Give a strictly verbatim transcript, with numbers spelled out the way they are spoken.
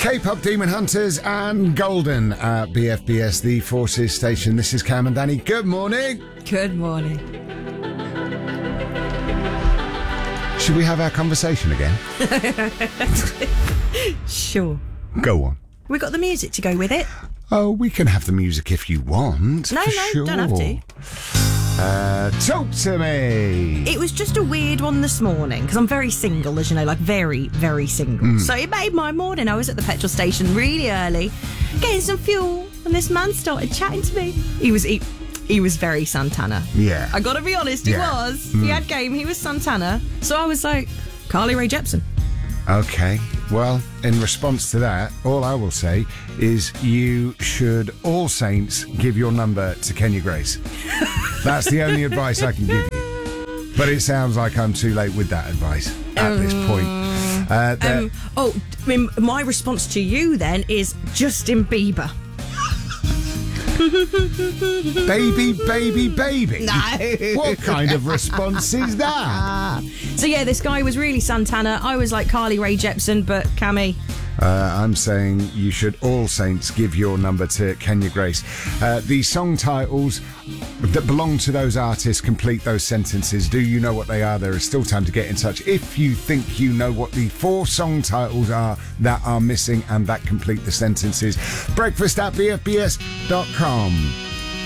K-pop Demon Hunters and Golden at B F B S, the Forces station. This is Cam and Danny. Good morning. Good morning. Should we have our conversation again? Sure. Go on. We got the music to go with it. Oh, we can have the music if you want. No, for no, sure. don't have to. Uh, talk to me. It was just a weird one this morning because I'm very single, as you know, like very, very single. Mm. So it made my morning. I was at the petrol station really early, getting some fuel, and this man started chatting to me. He was he, he was very Santana. Yeah. I got to be honest, he Yeah. was. Mm. He had game. He was Santana. So I was like, Carly Rae Jepsen. Okay. Well, in response to that, all I will say is you should, all saints, give your number to Kenya Grace. That's the only advice I can give you. But it sounds like I'm too late with that advice at this point. Uh, the- Um, oh, I mean, my response to you then is Justin Bieber. baby, baby, baby. No. What kind of response is that? So yeah, this guy was really Santana. I was like Carly Rae Jepsen, but Cammy. Uh, I'm saying you should, all saints, give your number to Kenya Grace. Uh, the song titles that belong to those artists complete those sentences. Do you know what they are? There is still time to get in touch if you think you know what the four song titles are that are missing and that complete the sentences. Breakfast at B F B S dot com.